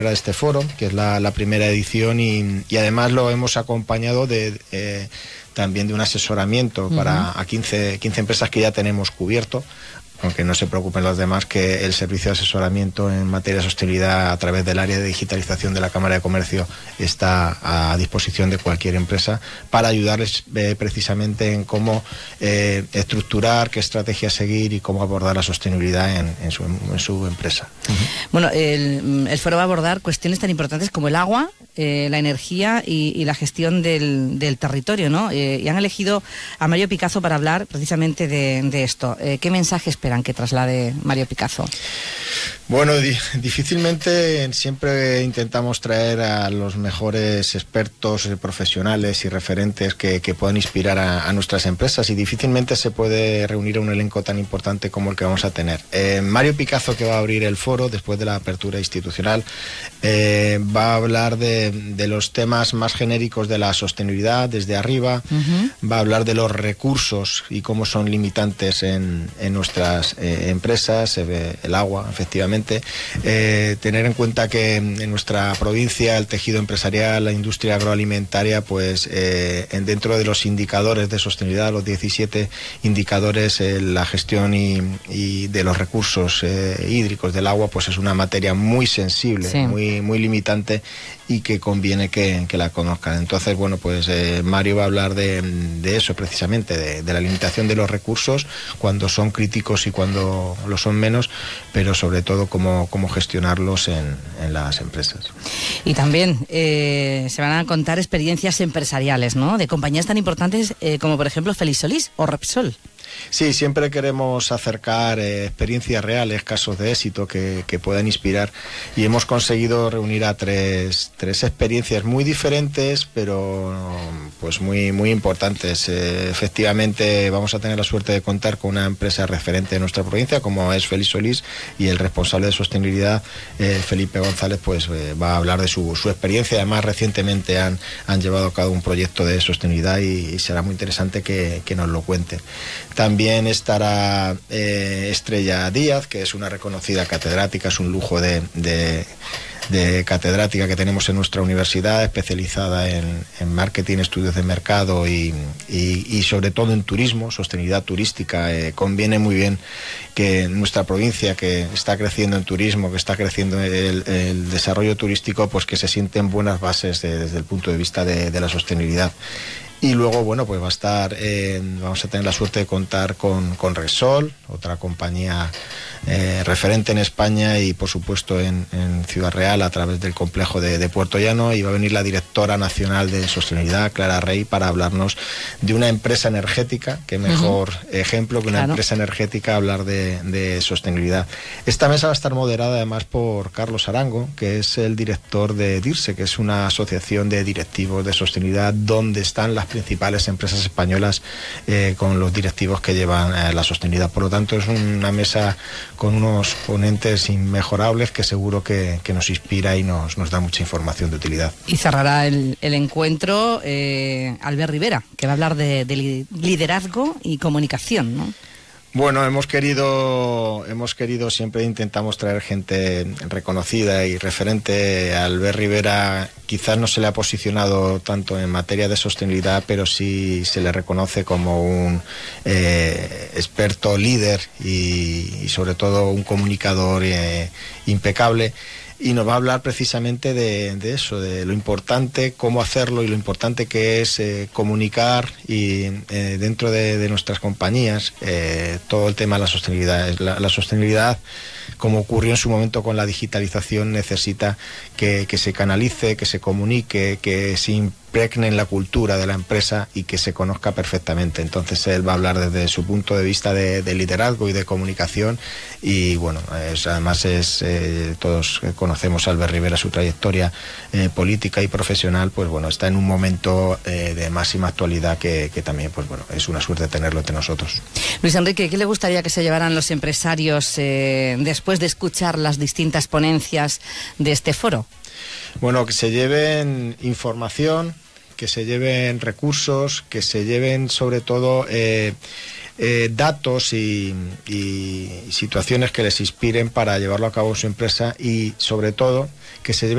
de este foro, que es la primera edición, y además lo hemos acompañado también de un asesoramiento para a 15 empresas que ya tenemos cubierto, aunque no se preocupen los demás, que el servicio de asesoramiento en materia de sostenibilidad a través del área de digitalización de la Cámara de Comercio está a disposición de cualquier empresa para ayudarles precisamente en cómo estructurar, qué estrategia seguir y cómo abordar la sostenibilidad en su empresa. Bueno, el foro va a abordar cuestiones tan importantes como el agua, la energía y la gestión del territorio, ¿no? Y han elegido a Mario Picazo para hablar precisamente de esto. ¿Qué mensaje esperan que traslade Mario Picazo? Bueno, difícilmente siempre intentamos traer a los mejores expertos, profesionales y referentes que puedan inspirar a nuestras empresas, y difícilmente se puede reunir a un elenco tan importante como el que vamos a tener. Mario Picazo, que va a abrir el foro después de la apertura institucional, va a hablar de los temas más genéricos de la sostenibilidad desde arriba, va a hablar de los recursos y cómo son limitantes en nuestras empresas, el agua, efectivamente. Tener en cuenta que en nuestra provincia el tejido empresarial, la industria agroalimentaria, pues dentro de los indicadores de sostenibilidad, los 17 indicadores, la gestión y de los recursos hídricos del agua, pues es una materia muy sensible, sí, muy limitante, y que conviene que la conozcan. Entonces, bueno, pues Mario va a hablar de eso precisamente, de la limitación de los recursos, cuando son críticos y cuando lo son menos, pero sobre todo cómo gestionarlos en las empresas. Y también se van a contar experiencias empresariales, ¿no?, de compañías tan importantes como por ejemplo Félix Solís o Repsol. Sí, siempre queremos acercar experiencias reales, casos de éxito que puedan inspirar, y hemos conseguido reunir a tres experiencias muy diferentes, pero pues muy importantes. Efectivamente, vamos a tener la suerte de contar con una empresa referente de nuestra provincia, como es Félix Solís, y el responsable de sostenibilidad, Felipe González, pues va a hablar de su experiencia. Además, recientemente han llevado a cabo un proyecto de sostenibilidad y será muy interesante que nos lo cuente. También estará Estrella Díaz, que es una reconocida catedrática, es un lujo de catedrática que tenemos en nuestra universidad, especializada en marketing, estudios de mercado y sobre todo en turismo, sostenibilidad turística. Conviene muy bien que nuestra provincia, que está creciendo en turismo, que está creciendo el desarrollo turístico, pues que se sienten buenas bases desde el punto de vista de la sostenibilidad. Y luego, bueno, pues vamos a tener la suerte de contar con Repsol, otra compañía referente en España y por supuesto en Ciudad Real, a través del complejo de Puerto Llano, y va a venir la directora nacional de sostenibilidad, Clara Rey, para hablarnos de una empresa energética. Qué mejor ejemplo que una empresa energética hablar de sostenibilidad. Esta mesa va a estar moderada además por Carlos Arango, que es el director de DIRSE, que es una asociación de directivos de sostenibilidad donde están las principales empresas españolas con los directivos que llevan la sostenibilidad. Por lo tanto, es una mesa con unos ponentes inmejorables que seguro que nos inspira y nos da mucha información de utilidad. Y cerrará el encuentro Albert Rivera, que va a hablar de liderazgo y comunicación, ¿no? Bueno, hemos querido, siempre intentamos traer gente reconocida y referente. A Albert Rivera quizás no se le ha posicionado tanto en materia de sostenibilidad, pero sí se le reconoce como un experto líder y sobre todo un comunicador impecable. Y nos va a hablar precisamente de eso, de lo importante, cómo hacerlo y lo importante que es comunicar y dentro de nuestras compañías todo el tema de la sostenibilidad. La sostenibilidad, como ocurrió en su momento con la digitalización, necesita que se canalice, que se comunique, que se impregne en la cultura de la empresa y que se conozca perfectamente. Entonces él va a hablar desde su punto de vista de liderazgo y de comunicación, y bueno, además todos conocemos a Albert Rivera, su trayectoria política y profesional, pues bueno, está en un momento de máxima actualidad que también, pues bueno, es una suerte tenerlo entre nosotros. Luis Enrique, ¿qué le gustaría que se llevaran los empresarios después de escuchar las distintas ponencias de este foro? Bueno, que se lleven información, que se lleven recursos, que se lleven sobre todo datos y situaciones que les inspiren para llevarlo a cabo en su empresa, y sobre todo que se lleven